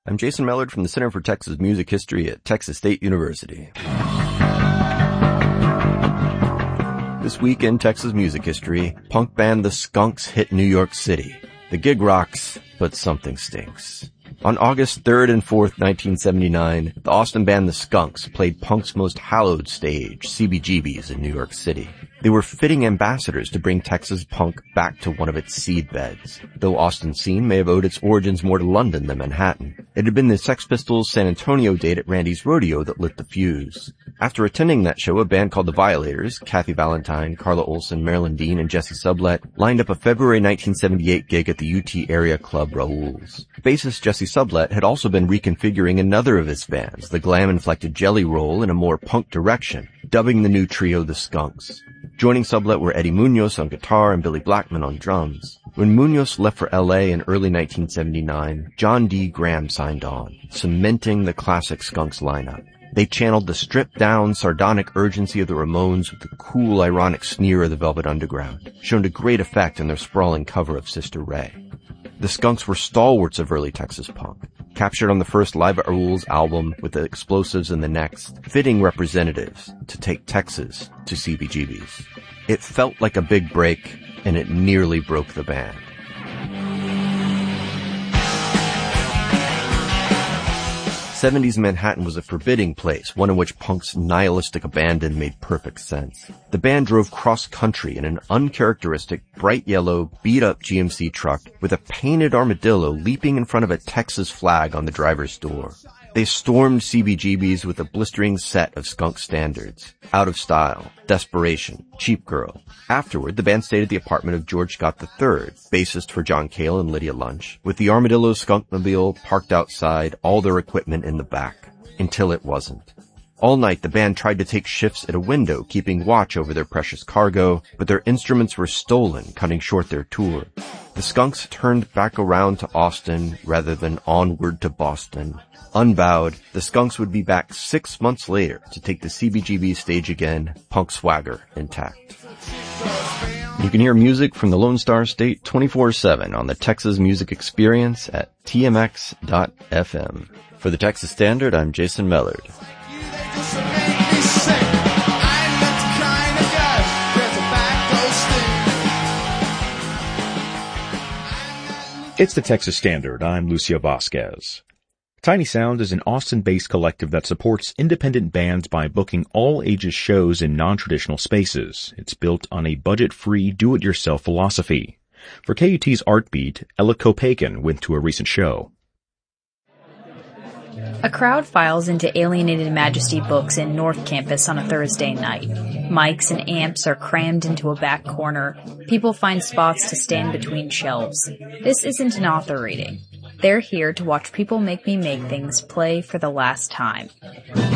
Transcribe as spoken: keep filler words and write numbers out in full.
I'm Jason Mellard from the Center for Texas Music History at Texas State University. This week in Texas music history, punk band The Skunks hit New York City. The gig rocks, but something stinks. On August third and fourth, nineteen seventy-nine, the Austin band The Skunks played punk's most hallowed stage, C B G B's in New York City. They were fitting ambassadors to bring Texas punk back to one of its seed beds, though Austin's scene may have owed its origins more to London than Manhattan. It had been the Sex Pistols' San Antonio date at Randy's Rodeo that lit the fuse. After attending that show, a band called The Violators, Kathy Valentine, Carla Olson, Marilyn Dean, and Jesse Sublette, lined up a February nineteen seventy-eight gig at the U T area club Raoul's. Bassist Jesse Sublette had also been reconfiguring another of his bands, the glam-inflected Jelly Roll, in a more punk direction, dubbing the new trio The Skunks. Joining Sublette were Eddie Munoz on guitar and Billy Blackman on drums. When Munoz left for L A in early nineteen seventy-nine, John D. Graham signed on, cementing the classic Skunks lineup. They channeled the stripped-down, sardonic urgency of the Ramones with the cool, ironic sneer of the Velvet Underground, shown to great effect in their sprawling cover of Sister Ray. The Skunks were stalwarts of early Texas punk, captured on the first Live at Raoul's album with the Explosives in the next, fitting representatives to take Texas to C B G B's. It felt like a big break, and it nearly broke the band. seventies Manhattan was a forbidding place, one in which punk's nihilistic abandon made perfect sense. The band drove cross-country in an uncharacteristic, bright yellow, beat-up G M C truck with a painted armadillo leaping in front of a Texas flag on the driver's door. They stormed C B G B's with a blistering set of skunk standards: Out of Style, Desperation, Cheap Girl. Afterward, the band stayed at the apartment of George Scott the third, bassist for John Cale and Lydia Lunch, with the Armadillo Skunkmobile parked outside, all their equipment in the back. Until it wasn't. All night, the band tried to take shifts at a window, keeping watch over their precious cargo, but their instruments were stolen, cutting short their tour. The Skunks turned back around to Austin rather than onward to Boston. Unbowed, the Skunks would be back six months later to take the C B G B stage again, punk swagger intact. You can hear music from the Lone Star State twenty-four seven on the Texas Music Experience at T M X dot F M. For the Texas Standard, I'm Jason Mellard. It's the Texas Standard. I'm Lucio Vasquez. Tiny Sound is an Austin-based collective that supports independent bands by booking all-ages shows in non-traditional spaces. It's built on a budget-free, do-it-yourself philosophy. For K U T's Art Beat, Ella Kopaken went to a recent show. A crowd files into Alienated Majesty Books in North Campus on a Thursday night. Mics and amps are crammed into a back corner. People find spots to stand between shelves. This isn't an author reading. They're here to watch People Make Me Make Things play for the last time.